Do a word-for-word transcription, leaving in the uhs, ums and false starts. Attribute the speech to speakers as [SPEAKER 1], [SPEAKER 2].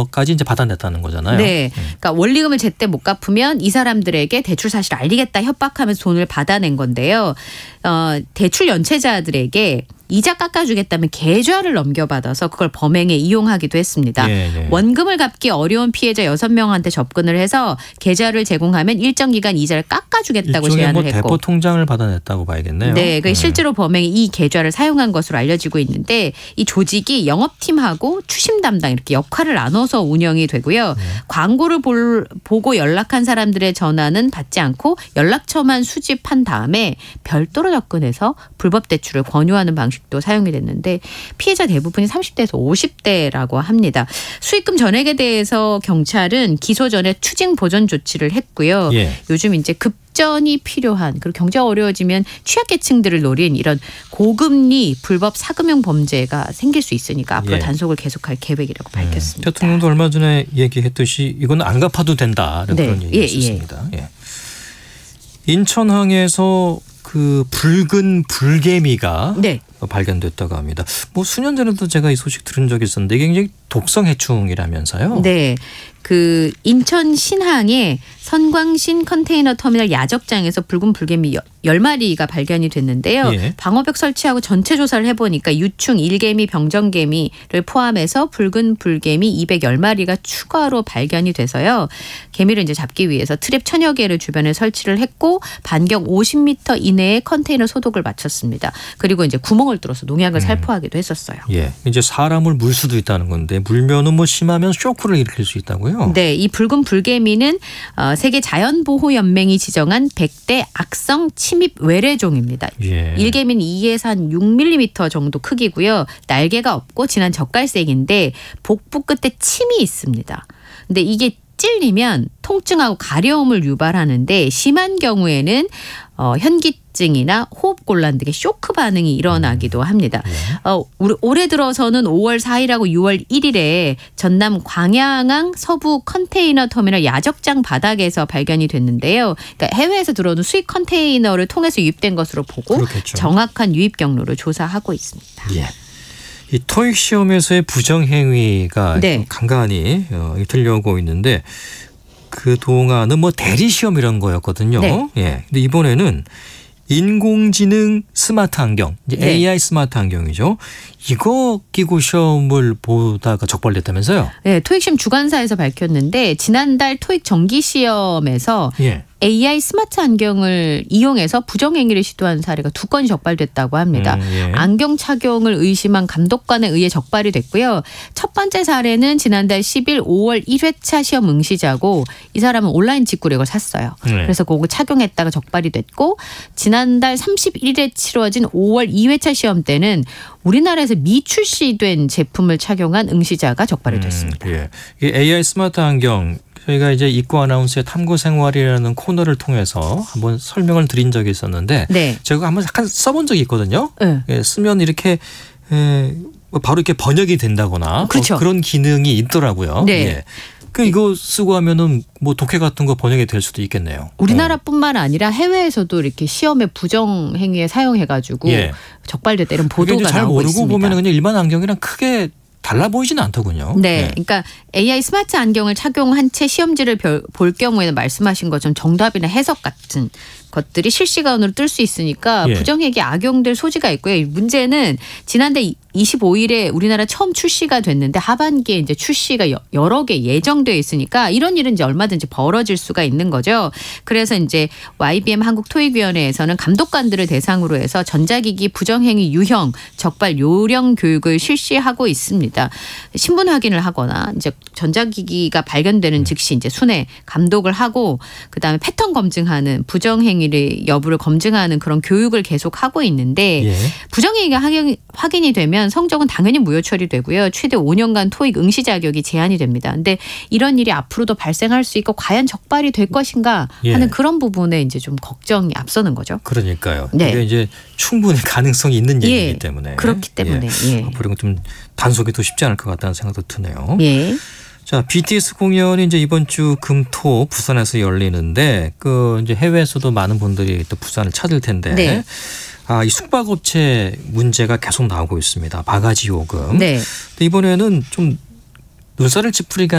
[SPEAKER 1] 원금으로까지 이제 받아냈다는 거잖아요.
[SPEAKER 2] 네. 그러니까 원리금을 제때 못 갚으면 이 사람들에게 대출 사실을 알리겠다 협박하면서 돈을 받아낸 건데요. 어, 대출 연체자들에게 이자 깎아주겠다면 계좌를 넘겨받아서 그걸 범행에 이용하기도 했습니다.
[SPEAKER 1] 예, 예.
[SPEAKER 2] 원금을 갚기 어려운 피해자 여섯 명한테 접근을 해서 계좌를 제공하면 일정 기간 이자를 깎아주겠다고
[SPEAKER 1] 일종의
[SPEAKER 2] 제안을
[SPEAKER 1] 뭐
[SPEAKER 2] 했고.
[SPEAKER 1] 대포 통장을 받아냈다고 봐야겠네요.
[SPEAKER 2] 네, 그
[SPEAKER 1] 네.
[SPEAKER 2] 실제로 범행이 이 계좌를 사용한 것으로 알려지고 있는데 이 조직이 영업팀하고 추심 담당 이렇게 역할을 나눠서 운영이 되고요.
[SPEAKER 1] 네.
[SPEAKER 2] 광고를 볼, 보고 연락한 사람들의 전화는 받지 않고 연락처만 수집한 다음에 별도로 접근해서 불법 대출을 권유하는 방식도 사용이 됐는데 피해자 대부분이 삼십 대에서 오십 대라고 합니다. 수익금 전액에 대해서 경찰은 기소 전에 추징 보전 조치를 했고요.
[SPEAKER 1] 예.
[SPEAKER 2] 요즘 이제 급전이 필요한 그리고 경제가 어려워지면 취약계층들을 노린 이런 고금리 불법 사금융 범죄가 생길 수 있으니까 앞으로
[SPEAKER 1] 예.
[SPEAKER 2] 단속을 계속할 계획이라고 밝혔습니다.
[SPEAKER 1] 대통령도 얼마 전에 얘기했듯이 이건 안 갚아도 된다
[SPEAKER 2] 네.
[SPEAKER 1] 그런 얘기가
[SPEAKER 2] 예,
[SPEAKER 1] 있었습니다. 예. 인천항에서 그 붉은 불개미가
[SPEAKER 2] 네.
[SPEAKER 1] 발견됐다고 합니다. 뭐 수년 전에도 제가 이 소식 들은 적이 있었는데 이게 굉장히 독성 해충이라면서요.
[SPEAKER 2] 네. 그 인천 신항의 선광신 컨테이너 터미널 야적장에서 붉은 불개미 열 마리가 발견이 됐는데요.
[SPEAKER 1] 예.
[SPEAKER 2] 방어벽 설치하고 전체 조사를 해보니까 유충, 일개미, 병정개미를 포함해서 붉은 불개미 이백십 마리가 추가로 발견이 돼서요. 개미를 이제 잡기 위해서 트랩 천여 개를 주변에 설치를 했고 반경 오십 미터 이내에 컨테이너 소독을 마쳤습니다. 그리고 이제 구멍을 뚫어서 농약을
[SPEAKER 1] 음.
[SPEAKER 2] 살포하기도 했었어요.
[SPEAKER 1] 예, 이제 사람을 물 수도 있다는 건데 물면은 뭐 심하면 쇼크를 일으킬 수 있다고요?
[SPEAKER 2] 네, 이 붉은 불개미는 어, 세계 자연보호연맹이 지정한 백 대 악성 침입 외래종입니다.
[SPEAKER 1] 예.
[SPEAKER 2] 일개미는 이에서 한 육 밀리미터 정도 크기고요. 날개가 없고 진한 젓갈색인데 복부 끝에 침이 있습니다. 근데 이게 찔리면 통증하고 가려움을 유발하는데 심한 경우에는 어, 현기증이나 호흡곤란 등의 쇼크 반응이 일어나기도 합니다. 어, 우리 올해 들어서는 오월 사일하고 유월 일일에 전남 광양항 서부 컨테이너 터미널 야적장 바닥에서 발견이 됐는데요. 그러니까 해외에서 들어오는 수입 컨테이너를 통해서 유입된 것으로 보고
[SPEAKER 1] 그렇겠죠.
[SPEAKER 2] 정확한 유입 경로를 조사하고 있습니다.
[SPEAKER 1] 예. 이 토익 시험에서의 부정행위가
[SPEAKER 2] 네.
[SPEAKER 1] 간간히 어, 들려오고 있는데 그 동안은 뭐 대리 시험 이런 거였거든요.
[SPEAKER 2] 네.
[SPEAKER 1] 예. 근데 이번에는 인공지능 스마트 안경, 이제
[SPEAKER 2] 네.
[SPEAKER 1] 에이아이 스마트 안경이죠. 이거 끼고 시험을 보다가 적발됐다면서요?
[SPEAKER 2] 네, 토익 시험 주관사에서 밝혔는데 지난달 토익 정기 시험에서
[SPEAKER 1] 예.
[SPEAKER 2] 에이아이 스마트 안경을 이용해서 부정행위를 시도한 사례가 두 건이 적발됐다고 합니다.
[SPEAKER 1] 음, 예.
[SPEAKER 2] 안경 착용을 의심한 감독관에 의해 적발이 됐고요. 첫 번째 사례는 지난달 십일 오월 일 회차 시험 응시자고 이 사람은 온라인 직구로 이걸 샀어요.
[SPEAKER 1] 네.
[SPEAKER 2] 그래서 그거 착용했다가 적발이 됐고 지난달 삼십일일에 치러진 오월 이 회차 시험 때는 우리나라에서 미출시된 제품을 착용한 응시자가 적발이 됐습니다.
[SPEAKER 1] 음, 예. 이 에이아이 스마트 안경 저희가 이제 이과 아나운서의 탐구 생활이라는 코너를 통해서 한번 설명을 드린 적이 있었는데
[SPEAKER 2] 네.
[SPEAKER 1] 제가 한번 잠깐 써본 적이 있거든요.
[SPEAKER 2] 네.
[SPEAKER 1] 예, 쓰면 이렇게 에, 바로 이렇게 번역이 된다거나
[SPEAKER 2] 그렇죠.
[SPEAKER 1] 어, 그런 기능이 있더라고요.
[SPEAKER 2] 네.
[SPEAKER 1] 예. 그 이거 쓰고 하면은 뭐 독해 같은 거 번역이 될 수도 있겠네요.
[SPEAKER 2] 우리나라뿐만 아니라 해외에서도 이렇게 시험에 부정 행위에 사용해가지고
[SPEAKER 1] 예.
[SPEAKER 2] 적발됐다 이런
[SPEAKER 1] 그게 이제
[SPEAKER 2] 보도가
[SPEAKER 1] 잘
[SPEAKER 2] 나오고
[SPEAKER 1] 모르고
[SPEAKER 2] 있습니다.
[SPEAKER 1] 보면 그냥 일반 안경이랑 크게 달라 보이지는 않더군요.
[SPEAKER 2] 네,
[SPEAKER 1] 예.
[SPEAKER 2] 그러니까 에이아이 스마트 안경을 착용한 채 시험지를 별- 볼 경우에는 말씀하신 것처럼 정답이나 해석 같은 것들이 실시간으로 뜰 수 있으니까
[SPEAKER 1] 예.
[SPEAKER 2] 부정행위 악용될 소지가 있고요. 이 문제는 지난달 이십오일에 우리나라 처음 출시가 됐는데 하반기에 이제 출시가 여- 여러 개 예정되어 있으니까 이런 일은 이제 얼마든지 벌어질 수가 있는 거죠. 그래서 이제 와이비엠 한국토익위원회에서는 감독관들을 대상으로 해서 전자기기 부정행위 유형 적발 요령 교육을 실시하고 있습니다. 신분 확인을 하거나 이제 전자기기가 발견되는 즉시 이제 순회 감독을 하고 그다음에 패턴 검증하는 부정행위를 여부를 검증하는 그런 교육을 계속 하고 있는데
[SPEAKER 1] 예.
[SPEAKER 2] 부정행위가 확인- 확인이 되면 성적은 당연히 무효 처리되고요. 최대 오 년간 토익 응시 자격이 제한이 됩니다. 근데 이런 일이 앞으로도 발생할 수 있고 과연 적발이 될 것인가 하는
[SPEAKER 1] 예.
[SPEAKER 2] 그런 부분에 이제 좀 걱정이 앞서는 거죠.
[SPEAKER 1] 그러니까요.
[SPEAKER 2] 네.
[SPEAKER 1] 이게 이제 충분히 가능성이 있는
[SPEAKER 2] 예.
[SPEAKER 1] 얘기이기 때문에
[SPEAKER 2] 그렇기 때문에.
[SPEAKER 1] 예.
[SPEAKER 2] 예.
[SPEAKER 1] 앞으로 좀 단속이 더 쉽지 않을 것 같다는 생각도 드네요.
[SPEAKER 2] 예.
[SPEAKER 1] 자, 비티에스 공연이 이제 이번 주 금토 부산에서 열리는데 그 이제 해외에서도 많은 분들이 또 부산을 찾을 텐데
[SPEAKER 2] 네.
[SPEAKER 1] 아, 이 숙박업체 문제가 계속 나오고 있습니다. 바가지 요금.
[SPEAKER 2] 네.
[SPEAKER 1] 근데 이번에는 좀 눈살을 찌푸리게